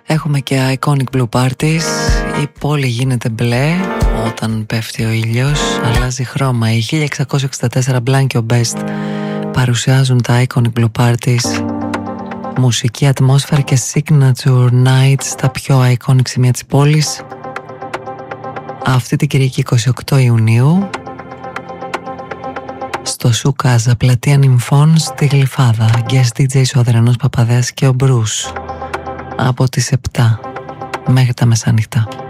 Έχουμε και Iconic Blue Parties. Η πόλη γίνεται μπλε όταν πέφτει ο ήλιος, αλλάζει χρώμα. Οι 1664 Blanco Best παρουσιάζουν τα Iconic Blue Parties. Μουσική, ατμόσφαιρα και signature nights στα πιο iconic σημεία της πόλης. Αυτή την Κυριακή 28 Ιουνίου στο Σουκάζα, πλατεία Νυμφών στη Γλυφάδα. Guest DJ ο Αδριανός Παπαδέας και ο Μπρούς από τις 7 μέχρι τα μεσάνυχτα.